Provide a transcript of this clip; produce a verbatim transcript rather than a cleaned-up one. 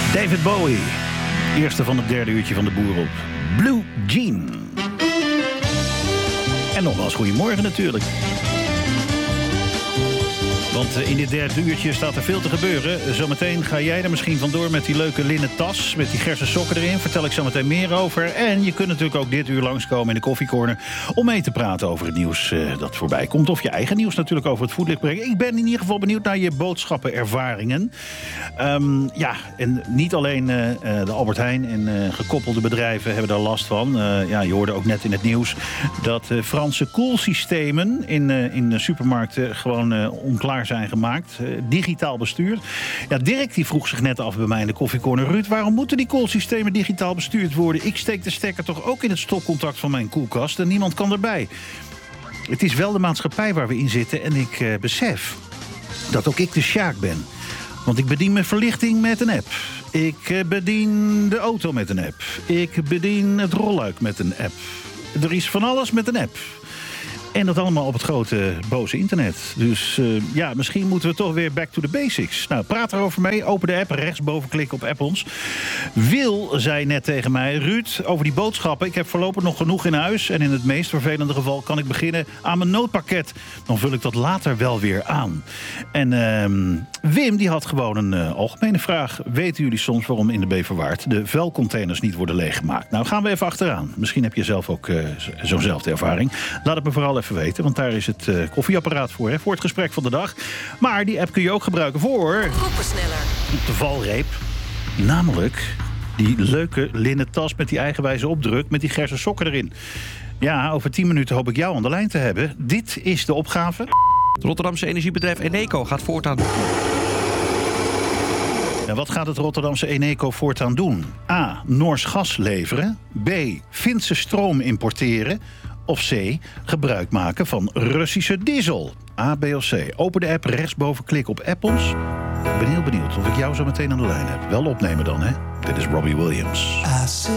David Bowie, eerste van het derde uurtje van de Boer op Blue Jean. En nogmaals goedemorgen natuurlijk. Want in dit derde uurtje staat er veel te gebeuren. Zometeen ga jij er misschien vandoor met die leuke linnen tas, met die gerse sokken erin. Vertel ik zo meteen meer over. En je kunt natuurlijk ook dit uur langskomen in de koffiecorner om mee te praten over het nieuws uh, dat voorbij komt. Of je eigen nieuws natuurlijk over het voetlicht brengen. Ik ben in ieder geval benieuwd naar je boodschappenervaringen. Um, ja, en niet alleen uh, de Albert Heijn en uh, gekoppelde bedrijven hebben daar last van. Uh, ja, je hoorde ook net in het nieuws dat uh, Franse koelsystemen in, uh, in de supermarkten gewoon uh, onklaar zijn gemaakt. Uh, digitaal bestuurd. Ja, Dirk die vroeg zich net af bij mij in de koffiecorner. Ruud, waarom moeten die koelsystemen digitaal bestuurd worden? Ik steek de stekker toch ook in het stopcontact van mijn koelkast en niemand kan erbij. Het is wel de maatschappij waar we in zitten en ik uh, besef dat ook ik de Sjaak ben. Want ik bedien mijn verlichting met een app. Ik uh, bedien de auto met een app. Ik bedien het rolluik met een app. Er is van alles met een app. En dat allemaal op het grote, boze internet. Dus uh, ja, misschien moeten we toch weer back to the basics. Nou, praat erover mee. Open de app, rechtsboven klikken op app ons. Wil zei net tegen mij, Ruud, over die boodschappen. Ik heb voorlopig nog genoeg in huis. En in het meest vervelende geval kan ik beginnen aan mijn noodpakket. Dan vul ik dat later wel weer aan. En uh, Wim, die had gewoon een uh, algemene vraag. Weten jullie soms waarom in de Beverwaard de vuilcontainers niet worden leeggemaakt? Nou, gaan we even achteraan. Misschien heb je zelf ook uh, zo'nzelfde ervaring. Laat het me vooral even weten, want daar is het uh, koffieapparaat voor, hè, voor het gesprek van de dag. Maar die app kun je ook gebruiken voor de valreep. Namelijk die leuke linnen tas met die eigenwijze opdruk met die gerse sokken erin. Ja, over tien minuten hoop ik jou aan de lijn te hebben. Dit is de opgave. Het Rotterdamse energiebedrijf Eneco gaat voortaan... En wat gaat het Rotterdamse Eneco voortaan doen? A. Noors gas leveren. B. Finse stroom importeren. Of C. Gebruik maken van Russische diesel. A, B of C. Open de app, rechtsboven klik op app ons. Ik ben heel benieuwd of ik jou zo meteen aan de lijn heb. Wel opnemen dan, hè? Dit is Robbie Williams.